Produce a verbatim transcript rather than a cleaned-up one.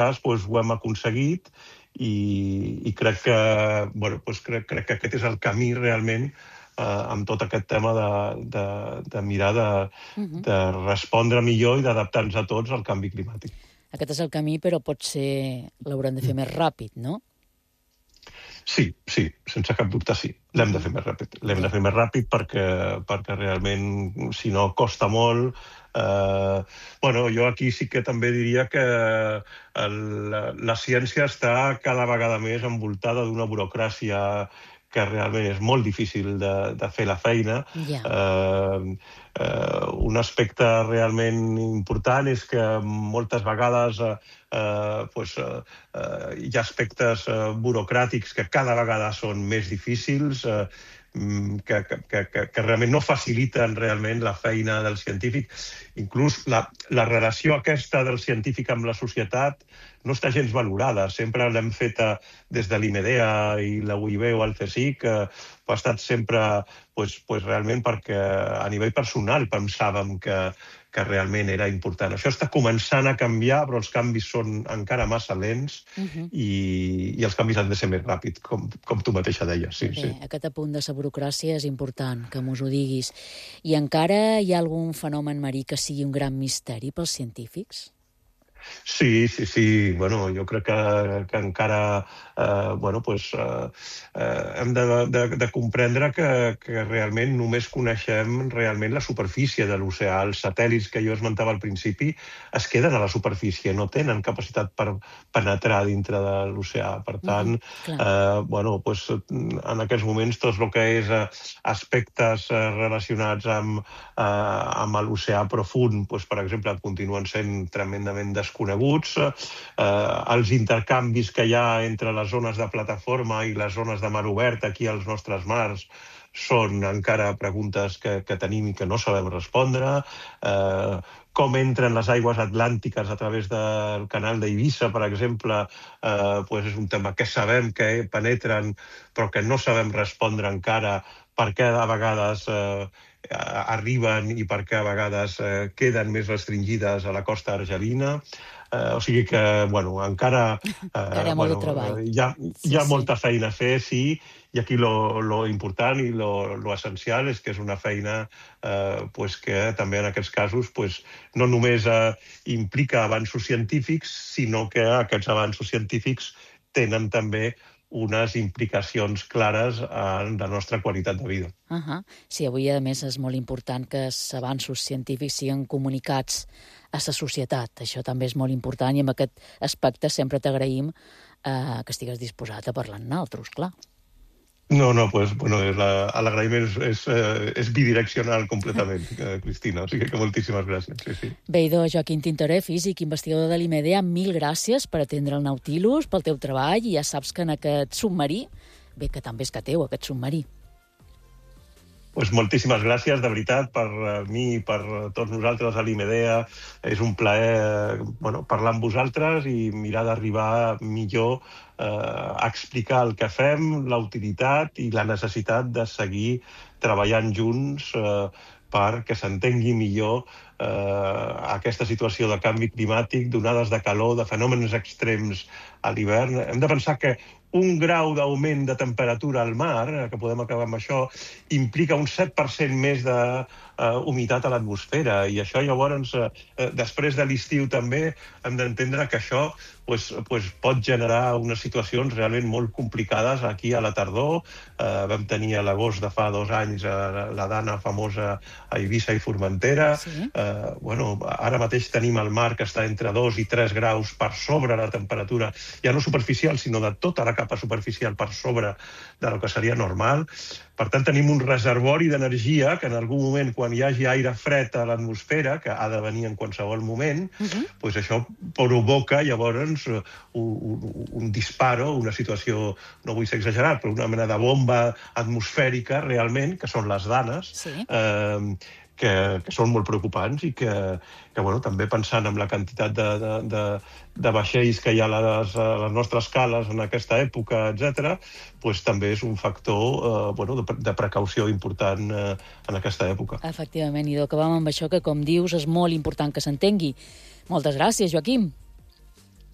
cas doncs, ho hem aconseguit i, i crec, que, bueno, doncs crec, crec que aquest és el camí realment eh, amb tot aquest tema de, de, de mirar de, Mhm. de respondre millor i d'adaptar-nos a tots al canvi climàtic. Aquest és el camí, però potser l'haurem de fer més ràpid, no? Sí, sí, sense cap dubte sí. L'hem de fer més ràpid. L'hem de fer més ràpid perquè, perquè realment, si no, costa molt. Eh, bueno, jo aquí sí que també diria que el, la, la ciència està cada vegada més envoltada d'una burocràcia que realment és molt difícil de, de fer la feina. Ja. Eh, eh, un aspecte realment important és que moltes vegades eh, eh, pues, eh, eh, hi ha aspectes eh, burocràtics que cada vegada són més difícils, eh, que, que, que, que realment no faciliten realment la feina del científic. Inclús la, la relació aquesta del científic amb la societat no està gens valorada. Sempre l'hem feta des de l'IMEDEA i la U I B o el CSIC, que ha estat sempre pues, pues, realment perquè a nivell personal pensàvem que, que realment era important. Això està començant a canviar, però els canvis són encara massa lents Uh-huh. i, i els canvis han de ser més ràpids, com, com tu mateixa deies. Sí, Bé, sí. aquest apunt de la burocràcia és important, que mos ho diguis. I encara hi ha algun fenomen marí que sigui un gran misteri pels científics? Sí, sí, sí. Bueno, jo crec que, que encara eh, bueno, pues, eh, eh, hem de, de, de comprendre que, que realment només coneixem realment la superfície de l'oceà. Els satèl·lits que jo esmentava al principi es queden a la superfície, no tenen capacitat per penetrar dintre de l'oceà. Per tant, Uh-huh. eh, bueno, pues, en aquests moments tot el que és eh, aspectes eh, relacionats amb, eh, amb l'oceà profund, pues, per exemple, continuen sent tremendament desconeguts. Eh, els intercanvis que hi ha entre les zones de plataforma i les zones de mar obert aquí als nostres mars són encara preguntes que, que tenim i que no sabem respondre. Eh, com entren les aigües atlàntiques a través del canal d'Eivissa, per exemple, eh, pues és un tema que sabem que penetren, però que no sabem respondre encara per què a vegades eh, arriben i per què a vegades eh, queden més restringides a la costa argelina. Eh, o sigui que, bueno, encara, eh, Encara hi ha molt bueno, de treball. hi ha, Sí, hi ha sí. molta feina a fer, sí, i aquí lo, lo important i lo, lo essencial és que és una feina eh, pues que també en aquests casos pues, no només eh, implica avanços científics, sinó que aquests avanços científics tenen també unes implicacions clares en la nostra qualitat de vida. Uh-huh. Sí, avui, a més, és molt important que els avanços científics siguin comunicats a la societat. Això també és molt important i en aquest aspecte sempre t'agraïm eh, que estigues disposat a parlar amb nosaltres, clar. No, no, pues, bueno, l'agraïment és, és, és bidireccional completament, Cristina, o sigui que moltíssimes gràcies. Sí, sí. Bé, idò, Joaquim Tintoré, físic, investigador de l'IMEDEA, mil gràcies per atendre el Nautilus, pel teu treball, i ja saps que en aquest submarí, bé, que també és que teu, aquest submarí. Pues moltíssimes gràcies, de veritat, per mi i per tots nosaltres a l'IMEDEA. És un plaer bueno, parlar amb vosaltres i mirar d'arribar millor eh, a explicar el que fem, la utilitat i la necessitat de seguir treballant junts eh, perquè s'entengui millor eh, aquesta situació de canvi climàtic, d'onades de calor, de fenòmens extrems a l'hivern. Hem de pensar que un grau d'augment de temperatura al mar, que podem acabar amb això, implica un set per cent més de uh, humitat a l'atmosfera. I això llavors, uh, després de l'estiu també, hem d'entendre que això pues, pues, pot generar unes situacions realment molt complicades aquí a la tardor. Uh, vam tenir a l'agost de fa dos anys uh, la dana famosa a Eivissa i Formentera. Sí. Uh, bueno, ara mateix tenim el mar que està entre dos i tres graus per sobre la temperatura, ja no superficial, sinó de tota la capa superficial per sobre del que seria normal. Per tant, tenim un reservori d'energia que en algun moment, quan hi hagi aire fred a l'atmosfera, que ha de venir en qualsevol moment, Uh-huh. pues això provoca llavors un, un, un disparo, una situació, no vull ser exagerat, però una mena de bomba atmosfèrica realment, que són les danes, Sí. eh, que, que són molt preocupants i que, que bueno, també pensant en la quantitat de, de, de, de vaixells que hi ha a les, a les nostres cales en aquesta època, etcètera, pues, també és un factor eh, bueno, de, de precaució important eh, en aquesta època. Efectivament, idò, acabam amb això que, com dius, és molt important que s'entengui. Moltes gràcies, Joaquim.